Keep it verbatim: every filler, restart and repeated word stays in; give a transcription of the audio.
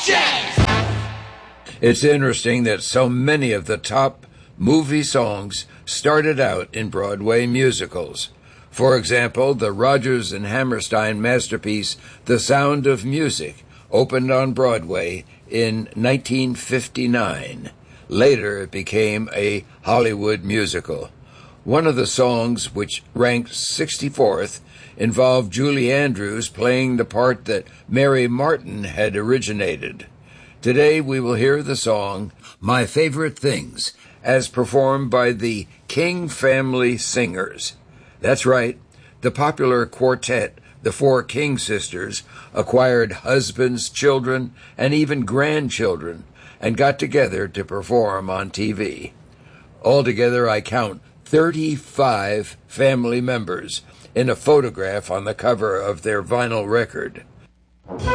James! It's interesting that so many of the top movie songs started out in Broadway musicals. For example, the Rodgers and Hammerstein masterpiece, The Sound of Music, opened on Broadway in nineteen fifty-nine. Later, it became a Hollywood musical. One of the songs, which ranked sixty-fourth, involved Julie Andrews playing the part that Mary Martin had originated. Today, we will hear the song, My Favorite Things, as performed by the King Family Singers. That's right, the popular quartet, the Four King Sisters, acquired husbands, children, and even grandchildren, and got together to perform on T V. Altogether, I count thirty-five family members in a photograph on the cover of their vinyl record.